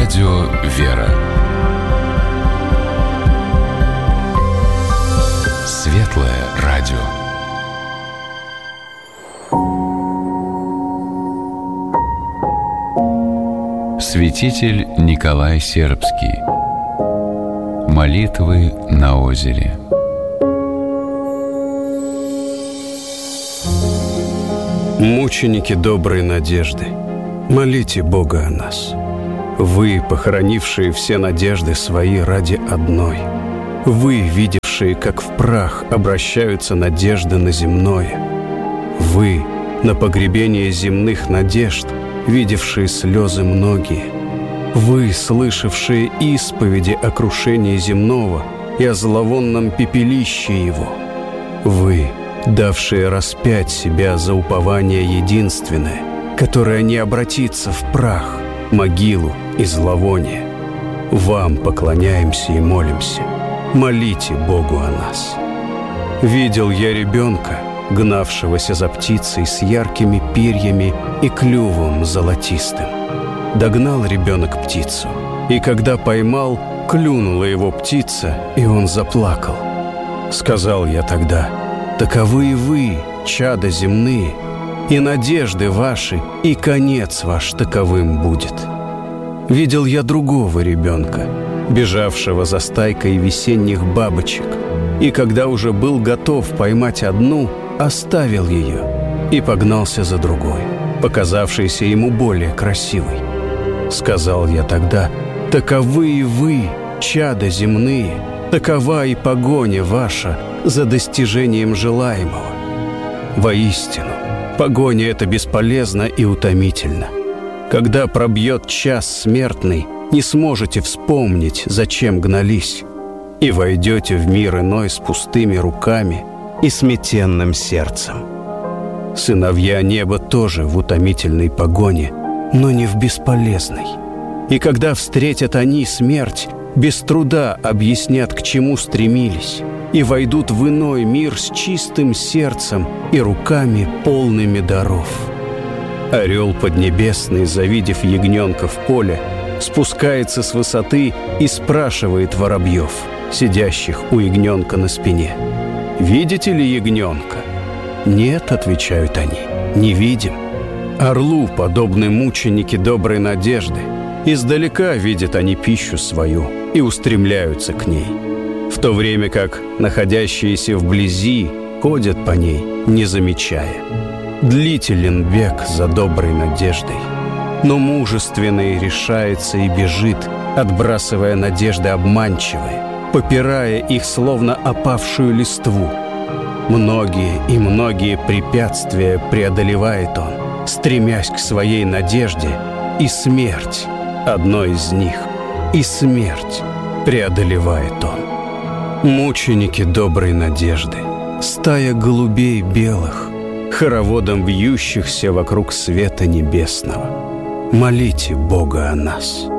Радио «Вера». Светлое радио. Святитель Николай Сербский. Молитвы на озере. Мученики доброй надежды, молите Бога о нас. Вы, похоронившие все надежды свои ради одной. Вы, видевшие, как в прах обращаются надежды на земное. Вы, на погребение земных надежд, видевшие слезы многие. Вы, слышавшие исповеди о крушении земного и о зловонном пепелище его. Вы, давшие распять себя за упование единственное, которое не обратится в прах, могилу и зловоние. Вам поклоняемся и молимся. Молите Богу о нас. Видел я ребенка, гнавшегося за птицей с яркими перьями и клювом золотистым. Догнал ребенок птицу, и когда поймал, клюнула его птица, и он заплакал. Сказал я тогда: таковы и вы, чада земные, и надежды ваши, и конец ваш таковым будет. Видел я другого ребенка, бежавшего за стайкой весенних бабочек, и когда уже был готов поймать одну, оставил ее и погнался за другой, показавшейся ему более красивой. Сказал я тогда: таковы и вы, чада земные, такова и погоня ваша за достижением желаемого. Воистину, погоня эта бесполезна и утомительна. Когда пробьет час смертный, не сможете вспомнить, зачем гнались, и войдете в мир иной с пустыми руками и сметенным сердцем. Сыновья неба тоже в утомительной погоне, но не в бесполезной. И когда встретят они смерть, без труда объяснят, к чему стремились, и войдут в иной мир с чистым сердцем и руками, полными даров. Орел поднебесный, завидев ягненка в поле, спускается с высоты и спрашивает воробьев, сидящих у ягненка на спине: «Видите ли ягненка?» «Нет», — отвечают они, — «не видим». Орлу подобны мученики доброй надежды. Издалека видят они пищу свою и устремляются к ней, в то время как находящиеся вблизи ходят по ней, не замечая. Длителен бег за доброй надеждой, но мужественный решается и бежит, отбрасывая надежды обманчивые, попирая их, словно опавшую листву. Многие и многие препятствия преодолевает он, стремясь к своей надежде, и смерть, одно из них, и смерть преодолевает он. Мученики доброй надежды, стая голубей белых, хороводом вьющихся вокруг света небесного. Молите Бога о нас.